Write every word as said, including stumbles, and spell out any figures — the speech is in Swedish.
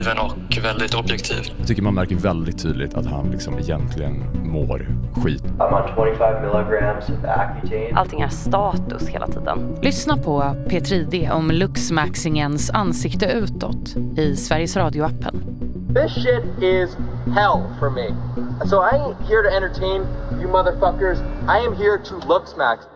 och väldigt objektiv. Jag tycker man märker väldigt tydligt att han liksom egentligen mår skit. I'm on twenty-five milligrams of Accutane. Allting är status hela tiden. Lyssna på P tre D om Luxmaxingens ansikte utåt i Sveriges Radio-appen. This shit is hell for me. So I ain't here to entertain you motherfuckers. I am here to Luxmax.